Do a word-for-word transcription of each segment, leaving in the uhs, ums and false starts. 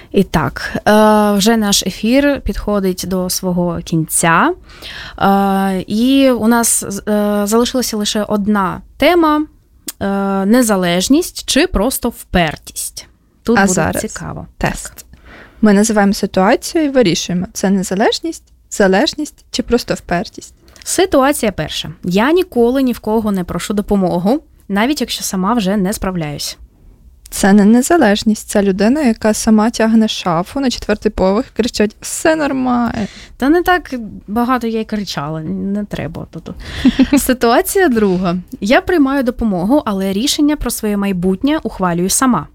І так, вже наш ефір підходить до свого кінця. І у нас залишилася лише одна тема – незалежність чи просто впертість. Тут а буде зараз цікаво. Тест. Так. Ми називаємо ситуацію і вирішуємо, це незалежність, залежність чи просто впертість. Ситуація перша. Я ніколи ні в кого не прошу допомогу, навіть якщо сама вже не справляюсь. Це не незалежність, це людина, яка сама тягне шафу на четвертий поверх і кричить «все нормально». Та не так багато я й кричала, не треба тут. Ситуація друга. Я приймаю допомогу, але рішення про своє майбутнє ухвалюю сама.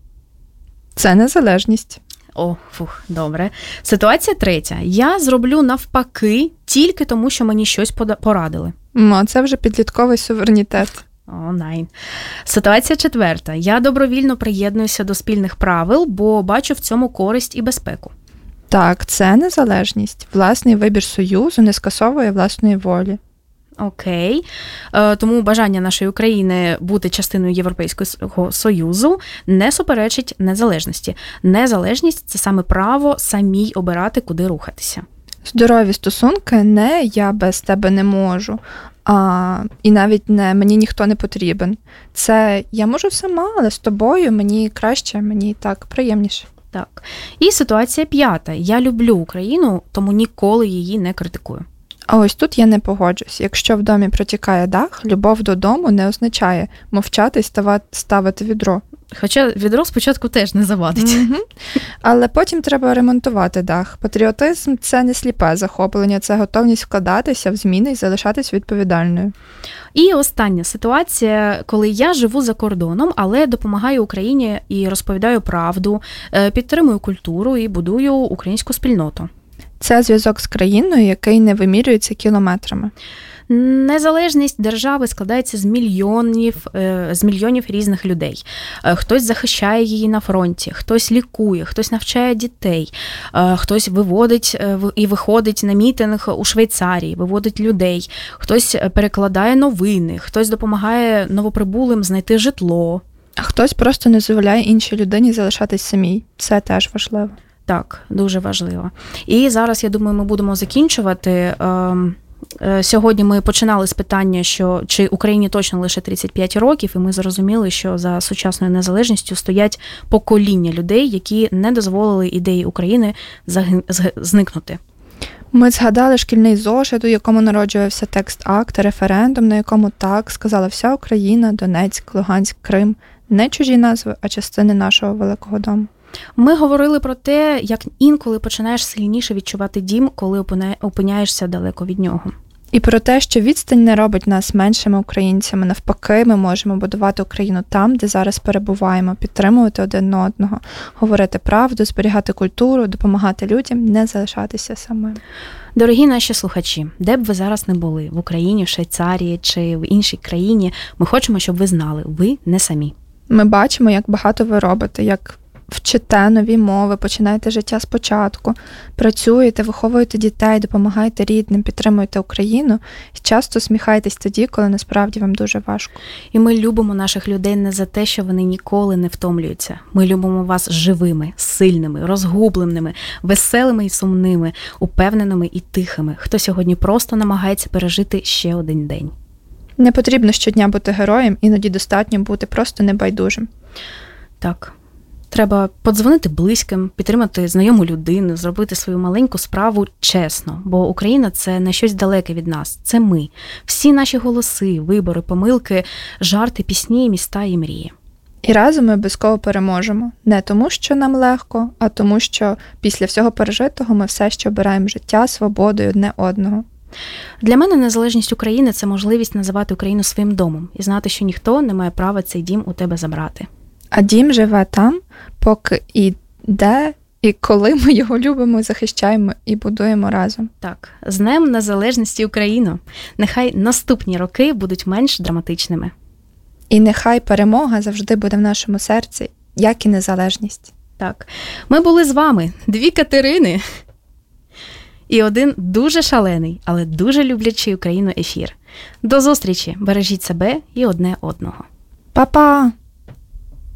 Це незалежність. О, фух, добре. Ситуація третя. Я зроблю навпаки тільки тому, що мені щось порадили. М, це вже підлітковий суверенітет. О, найн. Ситуація четверта. Я добровільно приєднуюся до спільних правил, бо бачу в цьому користь і безпеку. Так, це незалежність. Власний вибір Союзу не скасовує власної волі. Окей. Тому бажання нашої України бути частиною Європейського Союзу не суперечить незалежності. Незалежність – це саме право самій обирати, куди рухатися. Здорові стосунки не «я без тебе не можу», а, і навіть не «мені ніхто не потрібен». Це «я можу сама, але з тобою мені краще, мені так приємніше». Так. І ситуація п'ята. Я люблю Україну, тому ніколи її не критикую. А ось тут я не погоджусь. Якщо в домі протікає дах, любов додому не означає мовчати і ставити відро. Хоча відро спочатку теж не завадить. Mm-hmm. Але потім треба ремонтувати дах. Патріотизм – це не сліпе захоплення, це готовність вкладатися в зміни і залишатись відповідальною. І остання ситуація, коли я живу за кордоном, але допомагаю Україні і розповідаю правду, підтримую культуру і будую українську спільноту. Це зв'язок з країною, який не вимірюється кілометрами. Незалежність держави складається з мільйонів, з мільйонів різних людей. Хтось захищає її на фронті, хтось лікує, хтось навчає дітей, хтось виводить і виходить на мітинг у Швейцарії, виводить людей, хтось перекладає новини, хтось допомагає новоприбулим знайти житло. А хтось просто не дозволяє іншій людині залишатись самій. Це теж важливо. Так, дуже важливо. І зараз, я думаю, ми будемо закінчувати. Сьогодні ми починали з питання, що чи Україні точно лише тридцять п'ять років, і ми зрозуміли, що за сучасною незалежністю стоять покоління людей, які не дозволили ідеї України зникнути. Ми згадали шкільний зошит, у якому народжувався текст акта, референдум, на якому так сказала вся Україна, Донецьк, Луганськ, Крим. Не чужі назви, а частини нашого великого дому. Ми говорили про те, як інколи починаєш сильніше відчувати дім, коли опиняєшся далеко від нього. І про те, що відстань не робить нас меншими українцями. Навпаки, ми можемо будувати Україну там, де зараз перебуваємо, підтримувати один одного, говорити правду, зберігати культуру, допомагати людям, не залишатися самим. Дорогі наші слухачі, де б ви зараз не були, в Україні, в Швейцарії чи в іншій країні, ми хочемо, щоб ви знали, ви не самі. Ми бачимо, як багато ви робите, як вчите нові мови, починаєте життя спочатку, працюєте, виховуєте дітей, допомагаєте рідним, підтримуєте Україну і часто сміхаєтесь тоді, коли насправді вам дуже важко. І ми любимо наших людей не за те, що вони ніколи не втомлюються. Ми любимо вас живими, сильними, розгубленими, веселими і сумними, упевненими і тихими, хто сьогодні просто намагається пережити ще один день. Не потрібно щодня бути героєм, іноді достатньо бути просто небайдужим. Так. Треба подзвонити близьким, підтримати знайому людину, зробити свою маленьку справу чесно. Бо Україна – це не щось далеке від нас. Це ми. Всі наші голоси, вибори, помилки, жарти, пісні, міста і мрії. І разом ми обов'язково переможемо. Не тому, що нам легко, а тому, що після всього пережитого ми все ще обираємо життя, свободу і одне одного. Для мене незалежність України – це можливість називати Україну своїм домом і знати, що ніхто не має права цей дім у тебе забрати. А дім живе там, поки і де, і коли ми його любимо, захищаємо і будуємо разом. Так, з Днем Незалежності України. Нехай наступні роки будуть менш драматичними. І нехай перемога завжди буде в нашому серці, як і незалежність. Так, ми були з вами, дві Катерини і один дуже шалений, але дуже люблячий Україну ефір. До зустрічі, бережіть себе і одне одного. Па-па!